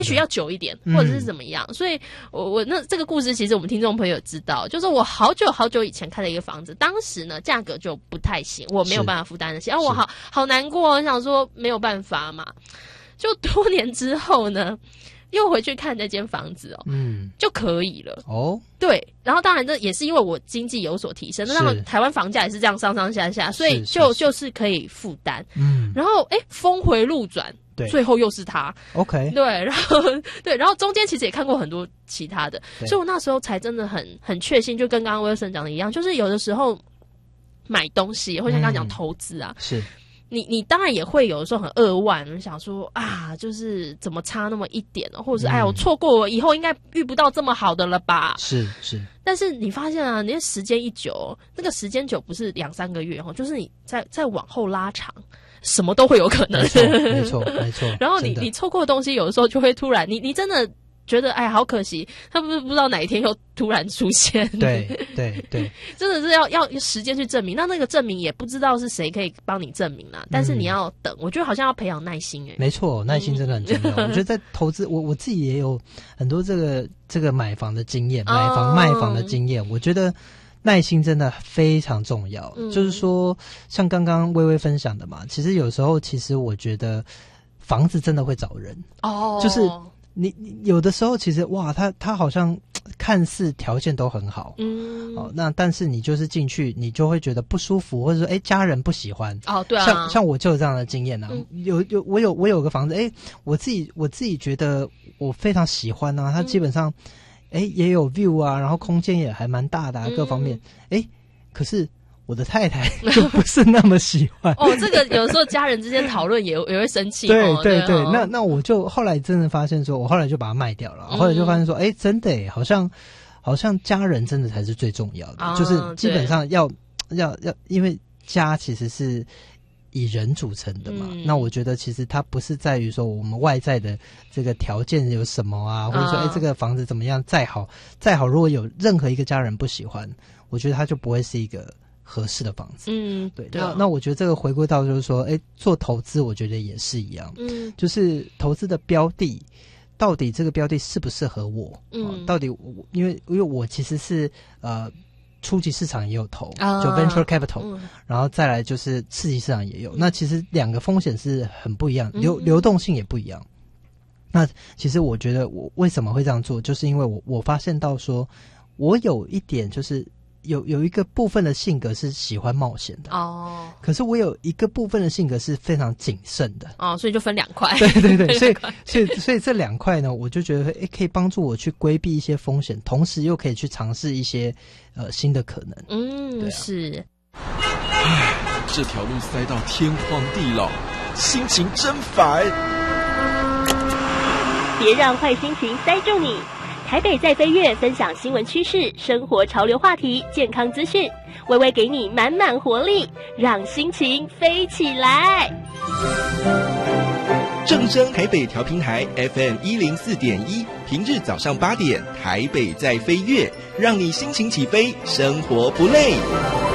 也许要久一点，或者是怎么样。所以我那这个故事其实我们听众朋友知道，就是我好久以前看的一个房子，当时呢价格就不太行，我没有办法负担得起，然后我好难过，我想说没有办法嘛。就多年之后呢，又回去看那间房子就可以了对，然后当然这也是因为我经济有所提升，那台湾房价也是这样上上下下，所以就是可以负担。然后峰回路转，最后又是他。OK， 对，然后中间其实也看过很多其他的，所以我那时候才真的很确信，就跟刚刚Wilson讲的一样，就是有的时候买东西，或像刚刚讲投资啊，是。你当然也会有的时候很扼腕，想说啊，就是怎么差那么一点或者是我错过，我以后应该遇不到这么好的了吧？是。但是你发现啊，你的时间一久，那个时间久不是2-3个月就是你再往后拉长，什么都会有可能。没错。然后你错过的东西，有的时候就会突然，你真的觉得好可惜，他不知道哪一天又突然出现。对，真的是要时间去证明。那个证明也不知道是谁可以帮你证明啦，但是你要等。我觉得好像要培养耐心没错，耐心真的很重要。我觉得在投资，我自己也有很多这个买房的经验，买房卖房的经验。我觉得耐心真的非常重要。就是说，像刚刚微微分享的嘛，其实有时候，其实我觉得房子真的会找人就是。你有的时候其实哇，他好像看似条件都很好，那但是你就是进去，你就会觉得不舒服，或者说家人不喜欢对啊，像我就有这样的经验我有个房子我自己觉得我非常喜欢它基本上也有 view 然后空间也还蛮大的各方面可是我的太太就不是那么喜欢这个有时候家人之间讨论也会生气对，那我就后来真的发现说，我后来就把它卖掉了，后来就发现说真的好像家人真的才是最重要的就是基本上要因为家其实是以人组成的嘛那我觉得其实它不是在于说我们外在的这个条件有什么或者说这个房子怎么样再好，如果有任何一个家人不喜欢，我觉得它就不会是一个合适的房子对。那我觉得这个回归到就是说做投资我觉得也是一样就是投资的标的到底这个标的适不适合我到底因为我其实是初级市场也有投就 venture capital然后再来就是次级市场也有那其实两个风险是很不一样流动性也不一样那其实我觉得我为什么会这样做就是因为我发现到说我有一点就是有一个部分的性格是喜欢冒险的可是我有一个部分的性格是非常谨慎的所以就分2块对所以这2块呢我就觉得可以帮助我去规避一些风险同时又可以去尝试一些新的可能是这条路塞到天荒地老心情真烦别让坏心情塞住你台北在飞跃分享新闻趋势、生活潮流话题、健康资讯，微微给你满满活力，让心情飞起来。 正声台北调频台 FM 104.1，平日早上8点，台北在飞跃，让你心情起飞，生活不累。